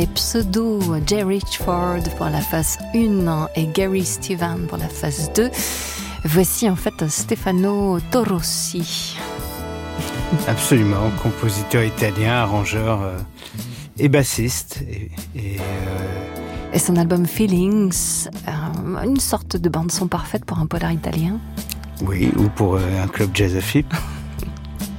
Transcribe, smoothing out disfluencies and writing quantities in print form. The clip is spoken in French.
Et pseudo Jerry Richford pour la phase 1 et Gary Steven pour la phase 2. Voici en fait Stefano Torossi. Absolument, compositeur italien, arrangeur et bassiste. Et son album Feelings, une sorte de bande-son parfaite pour un polar italien. Oui, ou pour un club jazz à filles.